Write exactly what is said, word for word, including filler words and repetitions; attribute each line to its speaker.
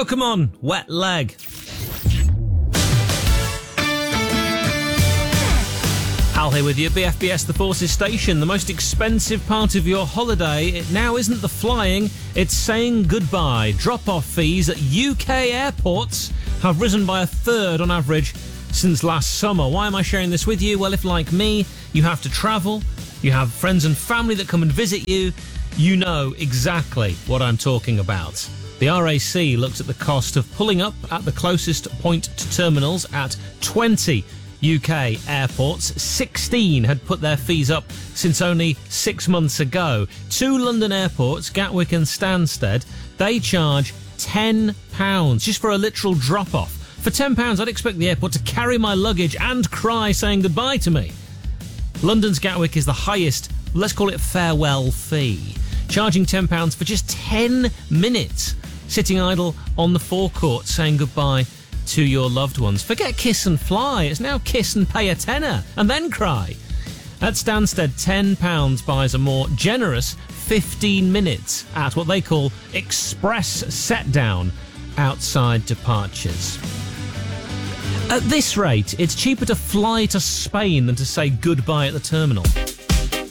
Speaker 1: Oh, come on, wet leg. Al here with you, B F B S The Forces Station. The most expensive part of your holiday, it now isn't the flying, it's saying goodbye. Drop-off fees at U K airports have risen by a third on average since last summer. Why am I sharing this with you? Well, if like me, you have to travel, you have friends and family that come and visit you, you know exactly what I'm talking about. The R A C looked at the cost of pulling up at the closest point to terminals at twenty U K airports. sixteen had put their fees up since only six months ago. Two London airports, Gatwick and Stansted, they charge ten pounds just for a literal drop-off. For ten pounds, I'd expect the airport to carry my luggage and cry saying goodbye to me. London's Gatwick is the highest, let's call it farewell fee, charging ten pounds for just ten minutes, sitting idle on the forecourt saying goodbye to your loved ones. Forget kiss and fly, it's now kiss and pay a tenner and then cry. At Stansted, ten pounds buys a more generous fifteen minutes at what they call express set-down outside departures. At this rate, it's cheaper to fly to Spain than to say goodbye at the terminal.